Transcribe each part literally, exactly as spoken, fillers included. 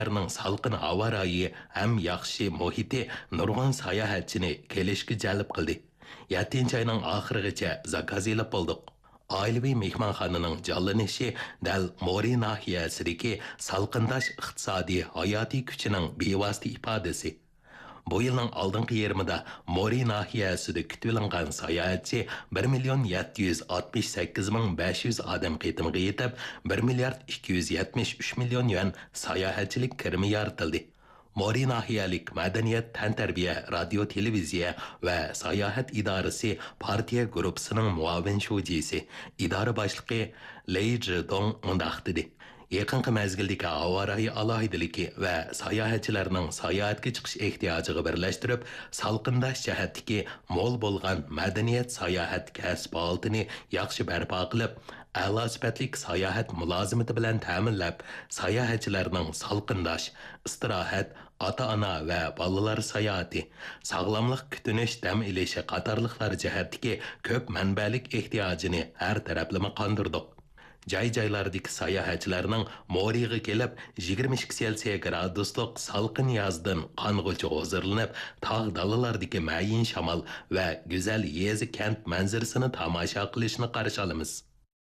ning salqin havo rayi ham yaxshi muhiti nurg'un sayohatchini kelishga jalb qildi. yettinchi ayning oxirigacha zakaz elib bo'ldik. Oilaviy mehmonxonaning jonlanishi dal Mori nahiyasidagi salqindosh iqtisodiy hayotiy kuchining bevosita ifodasi. Bu yilning oldingi yarmida Mori nahiyasida kutilingan sayohatchi bir million yetti yuz oltmish sakkiz ming besh yuz odam qitimga yetib, bir milliard ikki yuz yetmish uch million yuan sayohatchilik kirimi yaratildi. Mori nahiyalik madaniyat, tantarbiya, radio, televiziya va sayohat idorasi partiya gruppasining muavin shujisi, idora boshlig'i Lei Zhidong mundaq dedi. Yaqinqi mezgildagi havo rayi alohidaligi va sayohatchilarning sayohatga chiqish ehtiyojiga birlashtirib, salqindash jihatdagi mo'l bo'lgan madaniyat sayohat kasb holatini yaxshi barpo qilib, a'lo sifatli sayohat mulozimati bilan ta'minlab, sayohatchilarning salqindash, istirohat, ota-ona va bolalar sayohati, sog'lomlik kutinish dam ilishi qatorliqlar jihatdagi ko'p manbalik ehtiyojini har taraflama qondirdik. Joy-joylardagi sayohatchilarning Moriga kelib yigirma ikki selsiya graduslik salqin yozdan qong'uchi hozirlanib, tog' dalalardagi mayin shamol va go'zal yezi kent manzarasini tomosha qilishni qarshi olamiz.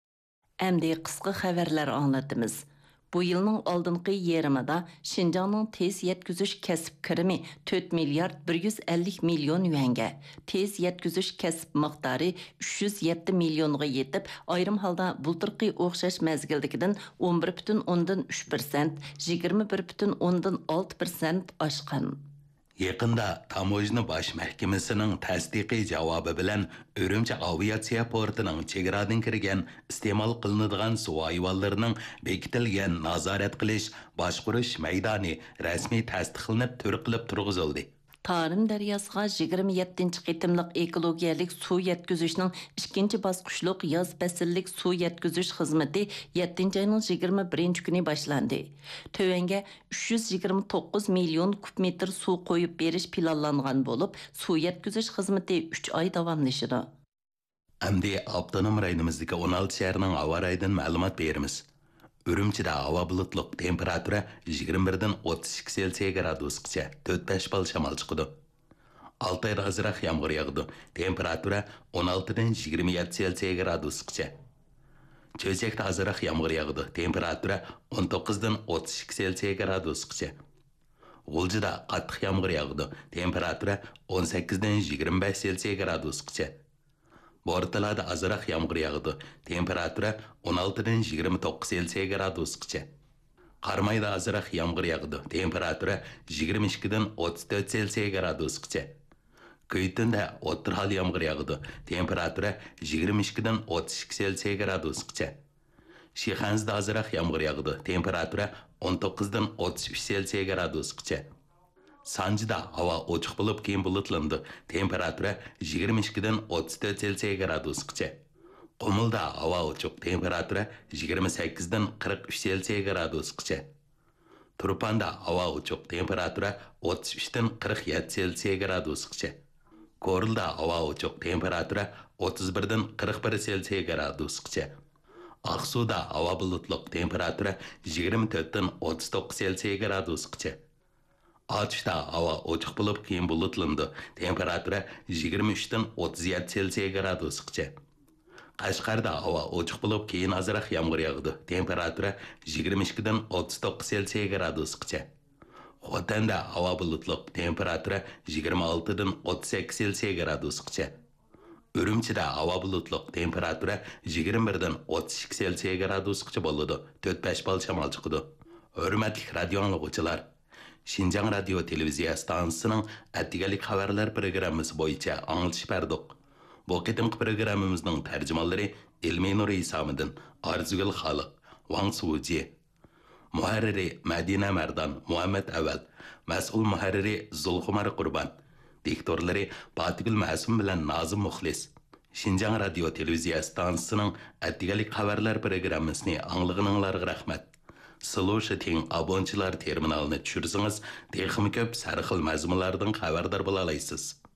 Endi qisqa xabarlar anglatamiz. Bu yılның aldınqı yarımida Şinjanның tez yetküzüş kasb kirimi dört milyard bir yuz ellik milyon yuanga, tez yetküzüş kasb miqdori uch yuz yetti millionga yetib, ayrim holda bulturqi o'xshash mezgildikidan o'n bir butun o'ndan uch persent, yigirma bir butun o'ndan olti persent oshgan. Yaqinda Tamojna bosh mahkamasining tasdiqiy javobi bilan Urumchi aviatsiya portining chegaradan kirgan iste'mol qilinadigan suv hayvonlarining bekitilgan nazorat qilish, boshqarish maydoni rasmiy tasdiqlanib, tur qilib turg'izildi. Tarım daryosiga yigirma yettinchi qitimliq ekologiyalik suv yetkazishning ikkinchi bosqichliq yoz fasllik suv yetkazish xizmati yettinchi ayning yigirma birinchi kuni boshlandi. Tövenge uch yuz yigirma to'qqiz million kub metr suv qo'yib berish planlangan bo'lib, suv yetkazish xizmati uch oy davomlashadi. Endi avtonom rayonimizdagi o'n olti shaharning havo rayidan ma'lumot beramiz. Urumchida havo bulutliq, temperatura yigirma birdan o'ttiz ikki selsiya gradusgacha, to'rt besh bal shamol chiqadi. Altayda azroq yomg'ir yog'di. Temperatura o'n oltidan yigirma yetti selsiya gradusgacha. Cho'chakda azroq yomg'ir yog'di. Temperatura o'n to'qqizdan o'ttiz ikki selsiya gradusgacha. G'uljida qattiq yomg'ir yog'di. Temperatura o'n sakkizdan yigirma besh selsiya gradusgacha. Bortalada azroq yomg'ir yog'di. Temperatura o'n oltidan yigirma to'qqiz selsiya gradusgacha. Qarmayda azroq yomg'ir yog'di. Temperatura yigirma ikkidan o'ttiz to'rt selsiya gradusgacha. Kuytinda o'tirhal yomg'ir yog'di. Temperatura yigirma ikkidan o'ttiz ikki selsiya gradusgacha. Shixanzda azroq yomg'ir yog'di. Temperatura o'n to'qqizdan o'ttiz uch selsiya gradusgacha. Sanjida havo ochiq bo'lib, keyin bulutlandi. Temperatura yigirma ikkidan o'ttiz to'rt selsiya gradusgacha. Qumulda havo ochiq, temperatura yigirma sakkizdan qirq uch selsiya gradusgacha. Turpanda havo ochiq, temperatura o'ttiz uchdan qirq yetti selsiya gradusgacha. Korilda havo ochiq, temperatura o'ttiz birdan qirq bir selsiya gradusgacha. Aqsuda havo bulutliq, temperatura yigirma to'rtdan o'ttiz to'qqiz selsiya gradusgacha. Atishda havo ochiq bo'lib, keyin bulutlandi. Temperatura yigirma uchdan o'ttiz yetti selsiya gradusgacha. Qashqarda havo ochiq bo'lib, keyin azroq yomg'ir yog'di. Temperatura yigirma ikkidan o'ttiz to'qqiz selsiya gradusgacha. Xotanda havo bulutliq, temperatura yigirma oltidan o'ttiz sakkiz selsiya gradusgacha. Urumchida havo bulutliq, temperatura yigirma birdan o'ttiz ikki selsiya gradusgacha bo'ladi. to'rt besh bal shamol chiqadi. Hurmatli radio anglovchilar, Şinjan Radio Televiziya stansiyasining attigalik xabarlar programmasi bo'yicha anglitish berdik. Bu qitimqi programmamizning tarjimonlari Ilmiy Nur Isomiddin, Arzugul Xoliq, Wang Suji, muharriri Madina Mardan, Muhammad Aval, mas'ul muharriri Zulxumar Qurban, diktorlari Batigul Ma'sum bilan Nazim Muxlis. Şinjan Radio Televiziya stansiyasining attigalik xabarlar programmasini anglag'ininglarga rahmat. Solution abonchilar terminalini tushirsangiz, texnik ko'p sarxil mazmunlardan xabardor bo'la olasiz.